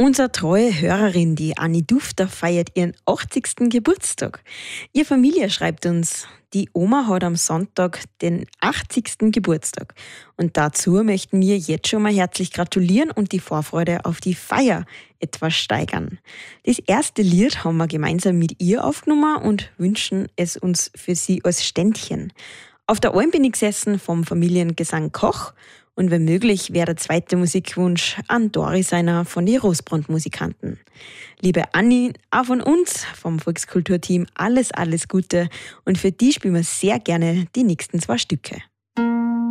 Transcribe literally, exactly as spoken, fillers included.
Unsere treue Hörerin, die Anni Dufter, feiert ihren achtzigsten Geburtstag. Ihre Familie schreibt uns, die Oma hat am Sonntag den achtzigsten Geburtstag. Und dazu möchten wir jetzt schon mal herzlich gratulieren und die Vorfreude auf die Feier etwas steigern. Das erste Lied haben wir gemeinsam mit ihr aufgenommen und wünschen es uns für sie als Ständchen. Auf der Alm bin ich gesessen vom Familiengesang Koch. Und wenn möglich wäre der zweite Musikwunsch an Doris einer von den Rosbrand-Musikanten. Liebe Anni, auch von uns, vom Volkskulturteam, alles, alles Gute. Und für die spielen wir sehr gerne die nächsten zwei Stücke.